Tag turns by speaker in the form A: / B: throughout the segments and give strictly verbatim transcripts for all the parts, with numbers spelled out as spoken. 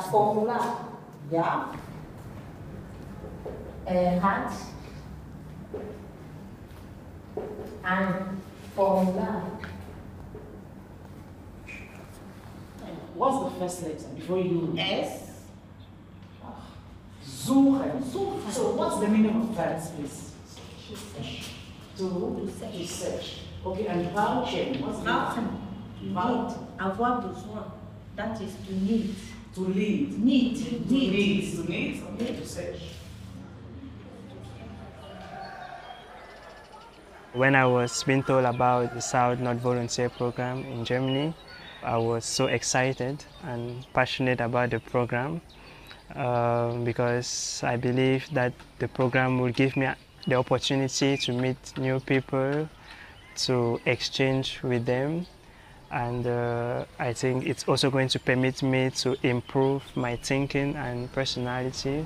A: formula, yeah. Uh, hat and formula.
B: What's the first letter before you?
A: S.
B: Suchen. So what's the meaning of that, please? To,
A: To search.
B: to search. Okay, and vouching. What's the
A: Vouchen.
B: Vou-
A: Avoir besoin. That is to need.
B: To lead.
A: Need.
B: To
A: Need.
B: need. To need. Okay, to search.
C: When I was being told about the South North Volunteer Program in Germany, I was so excited and passionate about the program uh, because I believe that the program will give me the opportunity to meet new people, to exchange with them, and uh, I think it's also going to permit me to improve my thinking and personality.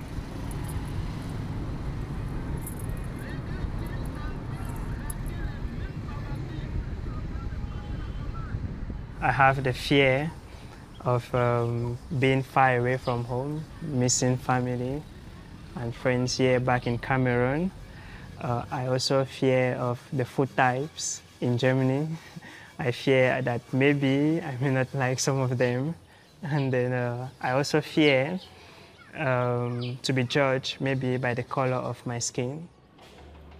C: I have the fear of um, being far away from home, missing family and friends here back in Cameroon. Uh, I also fear of the food types in Germany. I fear that maybe I may not like some of them. And then uh, I also fear um, to be judged maybe by the color of my skin.